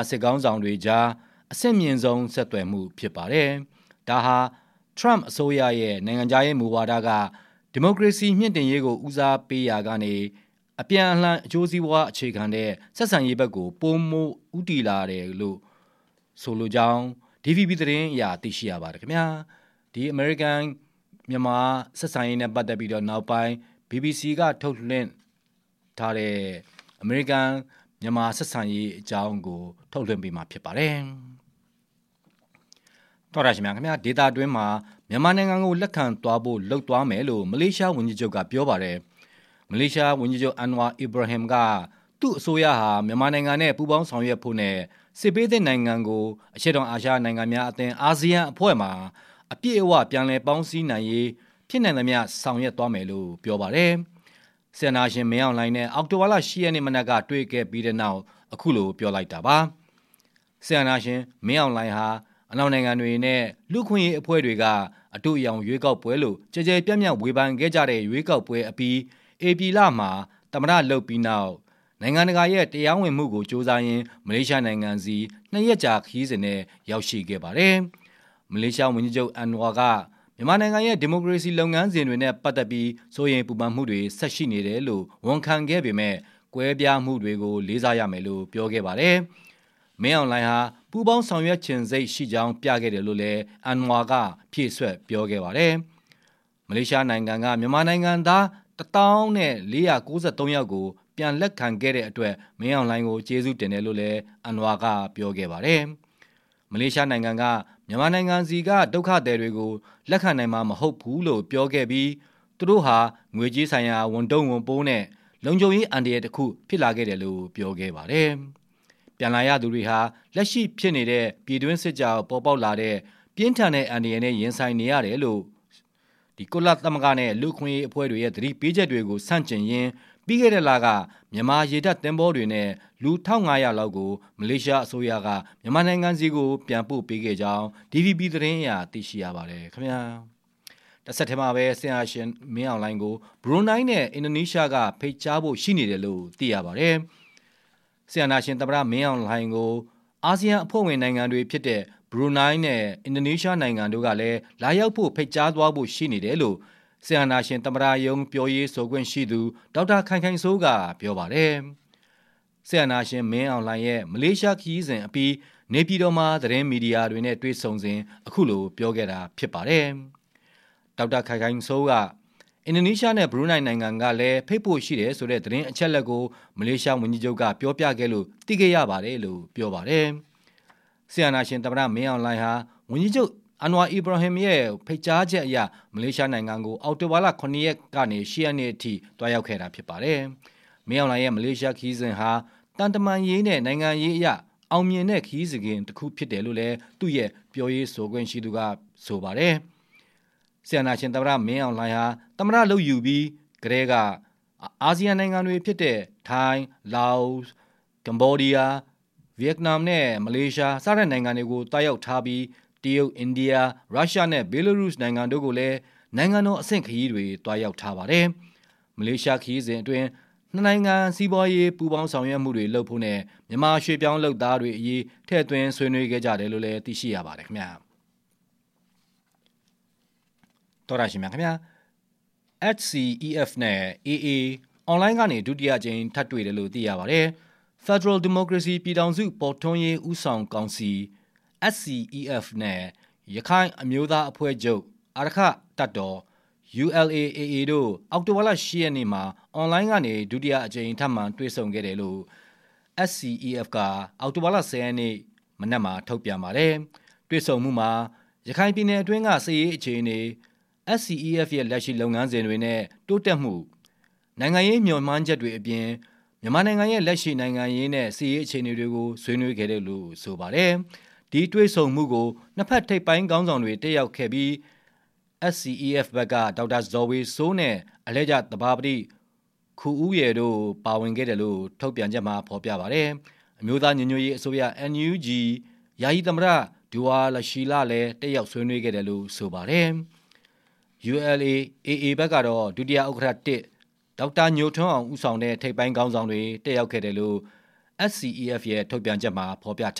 စစ်ကောင်းဆောင်တွေကြားအဆင့်မြင့်ဆုံးဆက်သွယ်မှုဖြစ်ပါတယ်။ဒါဟာ Trump အစိုးရရဲ့နိုင်ငံခြားရေးမူဝါဒကဒီမိုကရေစီမြင့်တင်ရေးကိုဦးစားပေးရာကနေအပြန်အလှန်အကျိုးစီးပွားအခြေခံတဲ့ဆက်ဆံရေးဘက်ကိုပိုမိုဦးတည်လာတယ်လို့ဆိုလိုကြောင်း DVB သတင်းအရသိရှိရပါတယ်ခင်ဗျာဒီ American မြန်မာဆက်ဆံရေးနဲ့ပတ်သက်ပြီးတော့နောက်ပိုင်း BBC ကထုတ်လွှင့်ထားတဲ့ American မြန်မာဆက်ဆံရေးအကြောင်းကိုထုတ်လွှင့်ပေးမှာဖြစ်ပါတယ်တော်ရရှိမြခင်ဗျာဒေတာတွင်းမှာမြန်မာနိုင်ငံကိုလက်ခံသွားဖို့လှုပ်သွားမယ်လို့မလေးရှားဝန်ကြီးချုပ်ကပြောပါတယ်မလေးရှားဝန်ကြီးချုပ်အန်ဝါအီဘရာဟင်ကသူ့အစိုးရဟာမြန်မာနိုင်ငံနဲ့ပူးပေါင်းဆောင်ရွက်ဖို့နဲ့စစ်ပေးတဲ့နိုင်ငံကိုအရှေ့တောင်အာရှနိုင်ငံများအသင်းအာဆီယံအဖွဲ့မှာအပြည့်အဝပြန်လည်ပေါင်းစည်းနိုင်ရေးဖြစ်နိုင်သမျှဆောင်ရွက်သွားမယ်လို့ပြောပါတယ်ဆီယနာရှင်မင်းအောင်လှိုင်နဲ့အောက်တိုဘာလ10ရက်နေ့မနက်ကတွေ့ခဲ့ပြီးတဲ့နောက်အခုလိုပြောလိုက်တာပါဆီယနာရှင်မင်းအောင်လှိုင်ဟာအနောက်နိုင်ငံတွေနဲ့လူခွင့်ရေးအဖွဲ့တွေကအတူအယောင်ရွေးကောက်ပွဲလို့ကြဲကြဲပြန့်ပြန့်ဝေဖန်ခဲ့ကြတဲ့ရွေးကောက်ပွဲအပြီးဧပြီလမှာသမ္မတလှုပ်ပြီးနောက်နိုင်ငံတကာရဲ့တရားဝင်မှုကိုစ조사ရင်းမလေးရှားနိုင်ငံစီ2ရက်ကြာခရီးစဉ်နဲ့ရောက်ရှိခဲ့ပါတယ်။မလေးရှားဝန်ကြီးချုပ်အန်ဝါကမြန်မာနိုင်ငံရဲ့ဒီမိုကရေစီလုပ်ငန်းစဉ်တွေနဲ့ပတ်သက်ပြီးစိုးရိမ်ပူပန်မှုတွေဆက်ရှိနေတယ်လို့ဝန်ခံခဲ့ပေမဲ့ကွဲပြားမှုတွေကိုလေးစားရမယ်လို့ပြောခဲ့ပါတယ်။မင်းအောင်လှိုင်ဟာပူးပေါင်းဆောင်ရွက်ခြင်းစိတ်ရှိကြောင်းပြခဲ့တယ်လို့လည်းအန်ဝါကဖြည့်ဆွက်ပြောခဲ့ပါတယ်။မလေးရှားနိုင်ငံကမြန်မာနိုင်ငံသား1493ယောက်ကိုပြန်လက်ခံခဲ့တဲ့အတွက်မင်းအောင်လှိုင်ကိုကျေးဇူးတင်တယ်လို့လည်းအန်ဝါကပြောခဲ့ပါတယ်။မလေးရှားနိုင်ငံကမြန်မာနိုင်ငံစီကဒုက္ခသည်တွေကိုလက်ခံနိုင်မှာမဟုတ်ဘူးလို့ပြောခဲ့ပြီးသူတို့ဟာငွေကြေးဆိုင်ရာဝန်တုံးဝန်ပိုးနဲ့လုံခြုံရေးအန္တရာယ်တစ်ခုဖြစ်လာခဲ့တယ်လို့ပြောခဲ့ပါတယ်။ပြန်လာရသူတွေဟာလက်ရှိဖြစ်နေတဲ့ပြည်တွင်းစစ်ကြောင့်ပေါ်ပေါက်လာတဲ့ပြင်းထန်တဲ့အန္တရာယ်နဲ့ရင်ဆိုင်နေရတယ်လို့ဒီကုလသမဂ္ဂနဲ့လူခွင့်ရေးအဖွဲ့တွေရဲ့သတိပေးချက်တွေကိုဆန့်ကျင်ရင်းပြီးခဲ့တဲ့လကမြန်မာရေတပ်သင်္ဘောတွေနဲ့လူ1500လောက်ကိုမလေးရှားအစိုးရကမြန်မာနိုင်ငံစီကိုပြန်ပို့ပေးခဲ့ကြောင်း DVB သတင်းအရသိရှိရပါတယ်ခင်ဗျာတစ်ဆက်တည်းမှာပဲဆင်အာရှင်မင်းအောင်လှိုင်ကိုဘရူနိုင်းနဲ့အင်ဒိုနီးရှားကဖိတ်ကြားဖို့ရှိနေတယ်လို့သိရပါတယ်ဆင်အာရှင်သမ္မတမင်းအောင်လှိုင်ကိုအာဆီယံအဖွဲ့ဝင်နိုင်ငံတွေဖြစ်တဲ့ဘရူနိုင်းနဲ့အင်ဒိုနီးရှားနိုင်ငံတို့ကလည်းလာရောက်ဖို့ဖိတ်ကြားသွားဖို့ရှိနေတယ်လို့ဆီယနာရှင်သမ္မတယုံပြောရေးဆိုခွင့်ရှိသူဒေါက်တာခိုင်ခိုင်စိုးကပြောပါတယ်ဆီယနာရှင်မင်းအောင်လှိုင်ရဲ့မလေးရှားခရီးစဉ်အပြီးနေပြည်တော်မှာသတင်းမီဒီယာတွေနဲ့တွေ့ဆုံစဉ်အခုလိုပြောခဲ့တာဖြစ်ပါတယ်ဒေါက်တာခိုင်ခိုင်စိုးကအင်ဒိုနီးရှားနဲ့ဘရူနိုင်းနိုင်ငံကလည်းဖိတ်ဖို့ရှိတယ်ဆိုတဲ့သတင်းအချက်လက်ကိုမလေးရှားဝန်ကြီးချုပ်ကပြောပြခဲ့လို့သိခဲ့ရပါတယ်လို့ပြောပါတယ်ဆီယနာရှင်သမ္မတမင်းအောင်လှိုင်ဟာဝန်ကြီးချုပ်အန်ဝါအီဘရာဟင်ရဲ့ဖိတ်ကြားချက်အရမလေးရှားနိုင်ငံကိုအောက်တိုဘာလ9ရက်ကနေ10ရက်နေ့အထိတွားရောက်ခဲ့တာဖြစ်ပါတယ်။မင်းအောင်လှိုင်ရဲ့မလေးရှားခီးစဉ်ဟာတန်တမန်ရေးနဲ့နိုင်ငံရေးအရအောင်မြင်တဲ့ခီးစဉ်တစ်ခုဖြစ်တယ်လို့လည်းသူ့ရဲ့ပြောရေးဆိုခွင့်ရှိသူကဆိုပါတယ်။ဆီယနာရှင်သမ္မတမင်းအောင်လှိုင်ဟာသမ္မတလုပ်ယူပြီးကတည်းကအာဆီယံနိုင်ငံတွေဖြစ်တဲ့ထိုင်း၊လာအို၊ကမ္ဘောဒီးယား၊ဗီယက်နမ်နဲ့မလေးရှားစတဲ့နိုင်ငံတွေကိုတွားရောက်ထားပြီးတရုတ်၊အိန္ဒိယ၊ရုရှားနဲ့ဘီလာရုစ်နိုင်ငံတို့ကိုလည်းနိုင်ငံတော်အဆင့်ခရီးတွေတွားရောက်ထားပါတယ်။မလေးရှားခရီးစဉ်အတွင်းနှစ်နိုင်ငံစီးပွားရေးပူးပေါင်းဆောင်ရွက်မှုတွေလုပ်ဖို့နဲ့မြန်မာရွှေ့ပြောင်းလုပ်သားတွေအရေးထည့်သွင်းဆွေးနွေးခဲ့ကြတယ်လို့လည်းသိရှိရပါတယ်ခင်ဗျာ။တော်ရရှိမြခင်ဗျာ HCEF နဲ့ AA အွန်လိုင်းကနေဒုတိယကြိမ်ထပ်တွေ့တယ်လို့သိရပါတယ်။ Federal Democracy ပြည်ထောင်စုပေါ်ထွန်းရေးဦးဆောင်ကောင်စီ SCEF နဲ့ရခိုင်အမျိုးသားအဖွဲ့ချုပ်အာရခတပ်တော် ULA/AA တို့အောက်တိုဘာလ10ရက်နေ့မှာအွန်လိုင်းကနေဒုတိယအကြိမ်ထပ်မံတွေ့ဆုံခဲ့တယ်လို့ SCEF ကအောက်တိုဘာလ10ရက်နေ့မနက်မှာထုတ်ပြန်ပါတယ်။တွေ့ဆုံမှုမှာရခိုင်ပြည်နယ်အတွင်းကစစ်ရေးအခြေအနေ SCEF ရဲ့လက်ရှိလုပ်ငန်းစဉ်တွေနဲ့တိုးတက်မှုနိုင်ငံရေးမျှော်မှန်းချက်တွေအပြင်မြန်မာနိုင်ငံရဲ့လက်ရှိနိုင်ငံရေးနဲ့စစ်ရေးအခြေအနေတွေကိုဆွေးနွေးခဲ့တယ်လို့ဆိုပါတယ်။ဒီတွေ့ဆုံမှုကိုနှစ်ဖက်ထိပ်ပိုင်းခေါင်းဆောင်တွေတက်ရောက်ခဲ့ပြီး SCEF ဘက်ကဒေါက်တာဇော်ဝေစိုးနဲ့အလဲကျသဘာပတိခူဦးရယ်တို့ပါဝင်ခဲ့တယ်လို့ထုတ်ပြန်ချက်မှာဖော်ပြပါတယ်။အမျိုးသားညီညွတ်ရေးအစိုးရ NUG ယာယီသမ္မတဒူဝါလရှိလာလည်းတက်ရောက်ဆွေးနွေးခဲ့တယ်လို့ဆိုပါတယ်။ ULA/AA ဘက်ကတော့ဒုတိယဥက္ကဋ္ဌ1ဒေါက်တာညိုထွန်းအောင်ဦးဆောင်တဲ့ထိပ်ပိုင်းခေါင်းဆောင်တွေတက်ရောက်ခဲ့တယ်လို့ SCEF ရဲ့ထုတ်ပြန်ချက်မှာဖော်ပြ